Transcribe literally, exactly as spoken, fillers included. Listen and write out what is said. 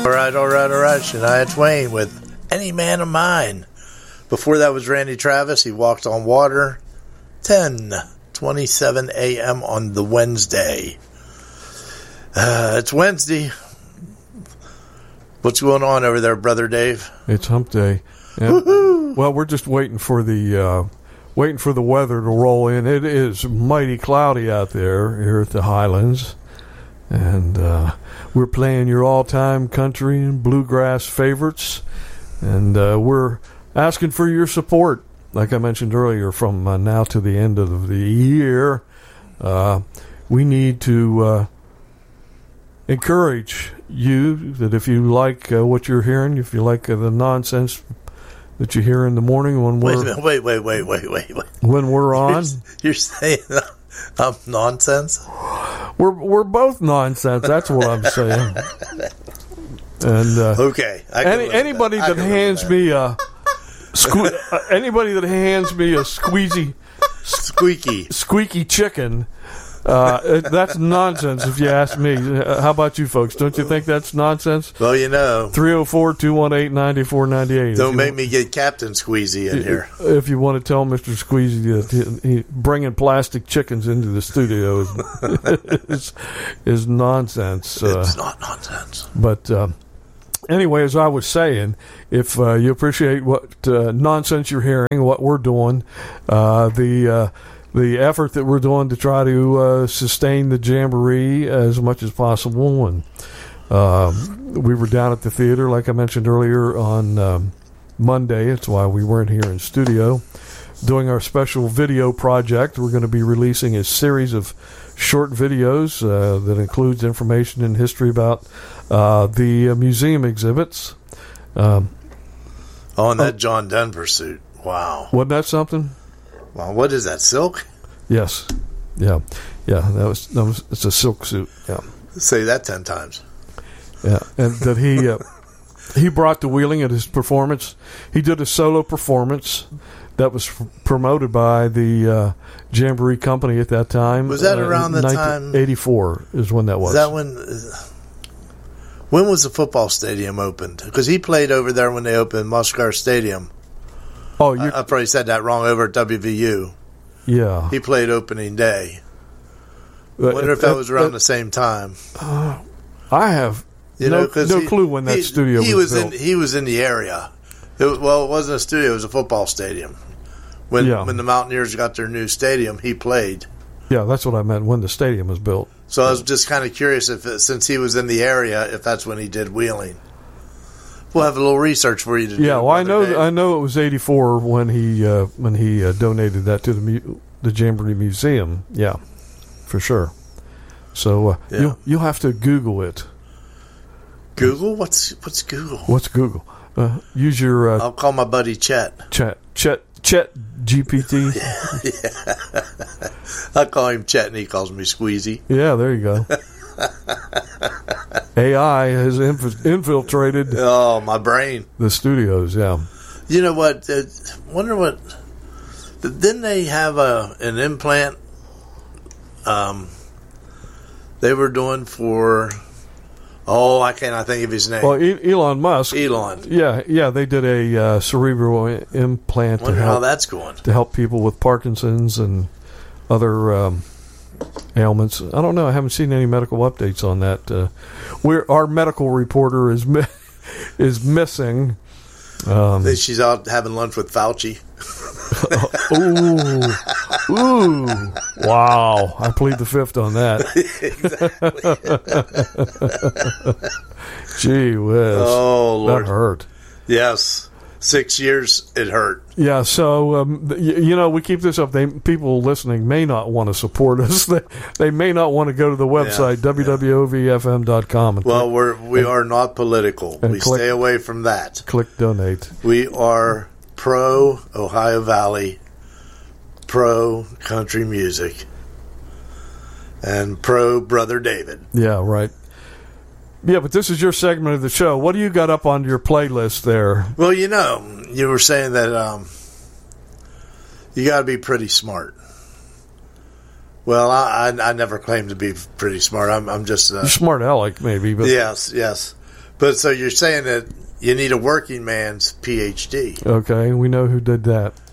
All right, all right, all right. Shania Twain with Any Man of Mine. Before that was Randy Travis. He Walked on Water. ten twenty-seven a.m. on the Wednesday. Uh, it's Wednesday. What's going on over there, Brother Dave? It's hump day. And, well, we're just waiting for the uh, waiting for the weather to roll in. It is mighty cloudy out there here at the Highlands. And uh, we're playing your all-time country and bluegrass favorites. And uh, we're asking for your support, like I mentioned earlier, from uh, now to the end of the year. Uh, we need to uh, encourage you that if you like uh, what you're hearing, if you like uh, the nonsense that you hear in the morning when we're... Wait a minute, wait, wait, wait, wait, wait, wait. When we're on... You're, you're saying I'm nonsense? We're we're both nonsense. That's what I'm saying. And uh, okay, I can any, anybody that, that hands that. me a sque- uh, anybody that hands me a squeezy, squeaky, squeaky chicken, uh, that's nonsense. If you ask me, how about you folks? Don't you think that's nonsense? Well, you know, three oh four, two one eight, nine four nine eight. Don't make me get Captain Squeezy in here. If you want to tell Mister Squeezy that he, he, bringing plastic chickens into the studio is is, is nonsense. It's uh, not nonsense. But uh, anyway, as I was saying, if uh, you appreciate what uh, nonsense you're hearing, what we're doing, uh, the uh, the effort that we're doing to try to uh, sustain the Jamboree as much as possible, and uh, we were down at the theater, like I mentioned earlier, on um, Monday. That's why we weren't here in studio, doing our special video project. We're going to be releasing a series of short videos uh, that includes information and history about uh, the uh, museum exhibits. Um, oh, and that uh, John Denver suit. Wow. Wasn't that something? Well, what is that, silk? Yes. Yeah. Yeah, that was, that was it's a silk suit. Yeah. Say that ten times. Yeah, and that he uh, he brought the wheeling at his performance. He did a solo performance that was f- promoted by the uh, Jamboree Company at that time. Was that around uh, the time? eighty-four is when that was. Is that when? When was the football stadium opened? Because he played over there when they opened Muscar Stadium. Oh, I, I probably said that wrong over at W V U. Yeah. He played opening day. I wonder uh, if that was around uh, the same time. Uh, I have you no, know, no he, clue when that he, studio he was, was built. in. He was in the area. It was, well, it wasn't a studio. It was a football stadium. When yeah. when the Mountaineers got their new stadium, he played. Yeah, that's what I meant, when the stadium was built. So I was just kind of curious if, it, since he was in the area, if that's when he did wheeling. We'll have a little research for you to do. Yeah, well, I know, day. I know it was eighty-four when he uh, when he uh, donated that to the mu- the Jamboree Museum. Yeah, for sure. So uh, yeah. you you'll have to Google it. Google? What's what's Google? What's Google? Uh, use your. Uh, I'll call my buddy Chet. Chet Chet Chet G P T. yeah. I call him Chet, and he calls me Squeezy. Yeah, there you go. A I has inf- infiltrated. Oh, my brain. The studios, yeah. You know what? Uh, wonder what. Didn't they have a an implant? Um, they were doing for. Oh, I cannot think of his name. Well, e- Elon Musk. Elon. Yeah, yeah. They did a uh, cerebral I- implant. Wonder to help, how that's going. To help people with Parkinson's and other. Um, ailments. I don't know. I haven't seen any medical updates on that. Uh, we're, our medical reporter is mi- is missing. Um, She's out having lunch with Fauci. ooh, ooh, wow! I plead the fifth on that. Gee whiz! Oh Lord, that hurt. Yes. Six years, it hurt. Yeah, so, um, you, you know, we keep this up. They, people listening may not want to support us. They, they may not want to go to the website, yeah, w w o v f m dot com. And well, click, we're, we and, are not political. We click, stay away from that. Click donate. We are pro-Ohio Valley, pro-country music, and pro-Brother David. Yeah, right. Yeah, but this is your segment of the show. What do you got up on your playlist there? Well, you know, you were saying that um, you got to be pretty smart. Well, I, I I never claimed to be pretty smart. I'm I'm just uh, You're smart aleck, maybe. But yes, yes. But so you're saying that you need a working man's P H D. Okay, we know who did that.